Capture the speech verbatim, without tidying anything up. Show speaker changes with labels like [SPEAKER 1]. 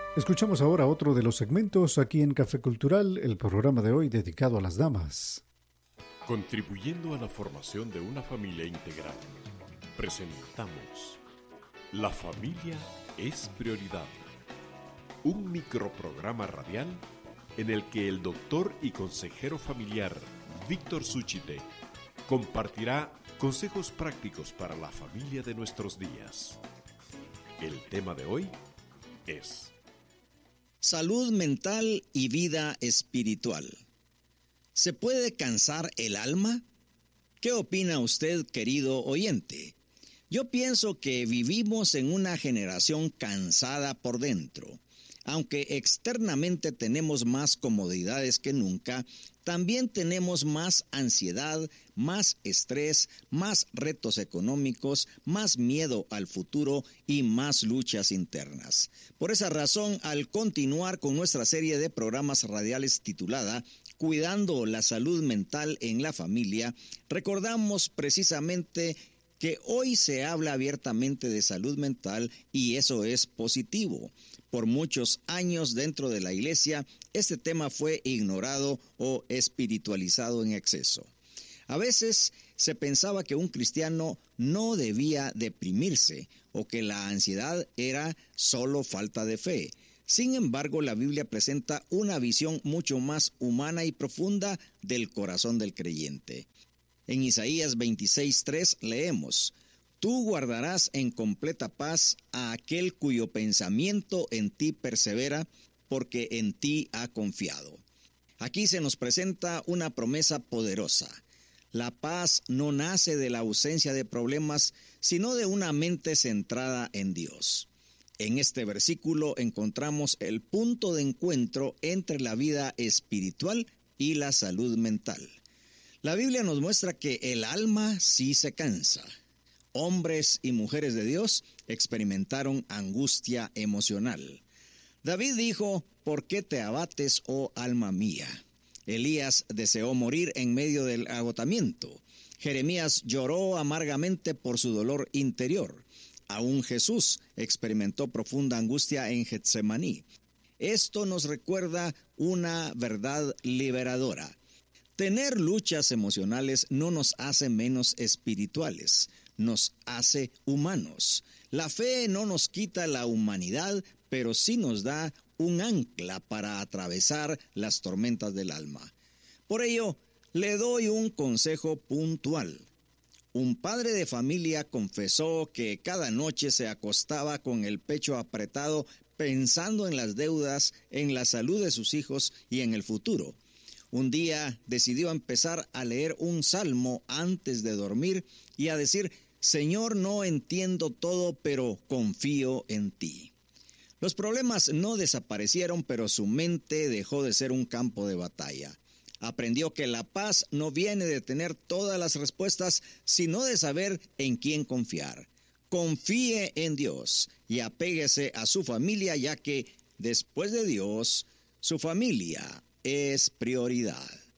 [SPEAKER 1] Escuchamos ahora otro de los segmentos aquí en Café Cultural, el programa de hoy dedicado a las damas.
[SPEAKER 2] Contribuyendo a la formación de una familia integral, presentamos La familia es prioridad, un microprograma radial en el que el doctor y consejero familiar Víctor Súchite compartirá consejos prácticos para la familia de nuestros días. El tema de hoy es
[SPEAKER 3] salud mental y vida espiritual. ¿Se puede cansar el alma? ¿Qué opina usted, querido oyente? Yo pienso que vivimos en una generación cansada por dentro. Aunque externamente tenemos más comodidades que nunca, también tenemos más ansiedad, más estrés, más retos económicos, más miedo al futuro y más luchas internas. Por esa razón, al continuar con nuestra serie de programas radiales titulada Cuidando la salud mental en la familia, recordamos precisamente que hoy se habla abiertamente de salud mental y eso es positivo. Por muchos años dentro de la iglesia, este tema fue ignorado o espiritualizado en exceso. A veces se pensaba que un cristiano no debía deprimirse o que la ansiedad era solo falta de fe. Sin embargo, la Biblia presenta una visión mucho más humana y profunda del corazón del creyente. En Isaías veintiséis tres leemos: Tú guardarás en completa paz a aquel cuyo pensamiento en ti persevera, porque en ti ha confiado. Aquí se nos presenta una promesa poderosa. La paz no nace de la ausencia de problemas, sino de una mente centrada en Dios. En este versículo encontramos el punto de encuentro entre la vida espiritual y la salud mental. La Biblia nos muestra que el alma sí se cansa. Hombres y mujeres de Dios experimentaron angustia emocional. David dijo: ¿Por qué te abates, oh alma mía? Elías deseó morir en medio del agotamiento. Jeremías lloró amargamente por su dolor interior. Aún Jesús experimentó profunda angustia en Getsemaní. Esto nos recuerda una verdad liberadora. Tener luchas emocionales no nos hace menos espirituales, nos hace humanos. La fe no nos quita la humanidad, pero sí nos da un ancla para atravesar las tormentas del alma. Por ello, le doy un consejo puntual. Un padre de familia confesó que cada noche se acostaba con el pecho apretado pensando en las deudas, en la salud de sus hijos y en el futuro. Un día decidió empezar a leer un salmo antes de dormir y a decir: Señor, no entiendo todo, pero confío en ti. Los problemas no desaparecieron, pero su mente dejó de ser un campo de batalla. Aprendió que la paz no viene de tener todas las respuestas, sino de saber en quién confiar. Confíe en Dios y apéguese a su familia, ya que después de Dios, su familia es prioridad.